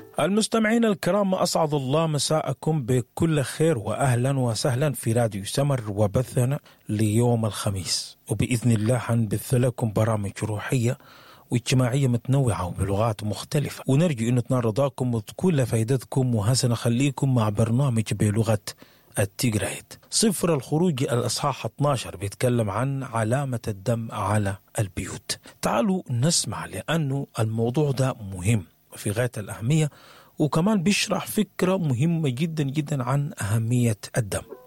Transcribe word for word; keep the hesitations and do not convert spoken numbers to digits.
المستمعين الكرام، أسعد الله مساءكم بكل خير وأهلا وسهلا في راديو سمر وبثنا ليوم الخميس، وبإذن الله حنبث لكم برامج روحية واجتماعية متنوعة وبلغات مختلفة، ونرجو أن تنال رضاكم وتكون لفائدتكم، وهسنا خليكم مع برنامج بلغة التيغرايت. صفر الخروج الأصحاح اثنا عشر بيتكلم عن علامة الدم على البيوت. تعالوا نسمع، لأنه الموضوع ده مهم في غاية الأهمية، وكمان بيشرح فكرة مهمة جدا جدا عن أهمية الدم.